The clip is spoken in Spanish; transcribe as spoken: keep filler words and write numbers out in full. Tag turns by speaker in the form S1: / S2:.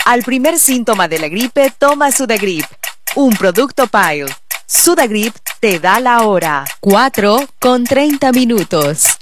S1: Al primer síntoma de la gripe, toma Sudagrip, un producto Pile. Sudagrip te da la hora. cuatro con treinta minutos.